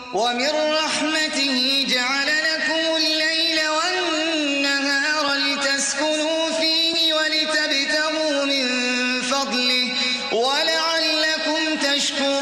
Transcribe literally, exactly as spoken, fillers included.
ومن رحمته جعل لكم الليل والنهار لتسكنوا فيه ولتبتغوا من فضله ولعلكم تشكرون